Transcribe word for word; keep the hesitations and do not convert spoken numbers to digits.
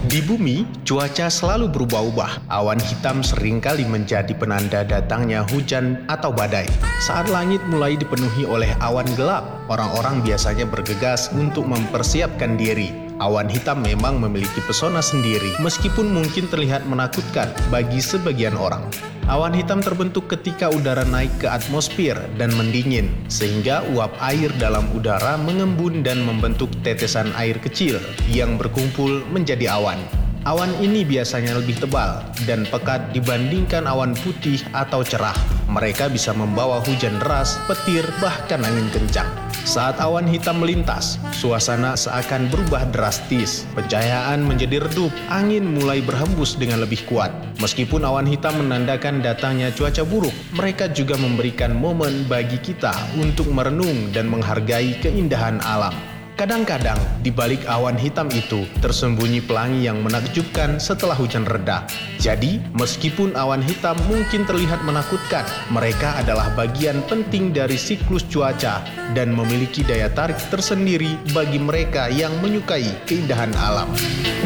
Di bumi, cuaca selalu berubah-ubah. Awan hitam seringkali menjadi penanda datangnya hujan atau badai. Saat langit mulai dipenuhi oleh awan gelap, orang-orang biasanya bergegas untuk mempersiapkan diri. Awan hitam memang memiliki pesona sendiri, meskipun mungkin terlihat menakutkan bagi sebagian orang. Awan hitam terbentuk ketika udara naik ke atmosfer dan mendingin, sehingga uap air dalam udara mengembun dan membentuk tetesan air kecil yang berkumpul menjadi awan. Awan ini biasanya lebih tebal dan pekat dibandingkan awan putih atau cerah. Mereka bisa membawa hujan deras, petir, bahkan angin kencang. Saat awan hitam melintas, suasana seakan berubah drastis. Pencahayaan menjadi redup, angin mulai berhembus dengan lebih kuat. Meskipun awan hitam menandakan datangnya cuaca buruk, mereka juga memberikan momen bagi kita untuk merenung dan menghargai keindahan alam. Kadang-kadang, di balik awan hitam itu, tersembunyi pelangi yang menakjubkan setelah hujan reda. Jadi, meskipun awan hitam mungkin terlihat menakutkan, mereka adalah bagian penting dari siklus cuaca dan memiliki daya tarik tersendiri bagi mereka yang menyukai keindahan alam.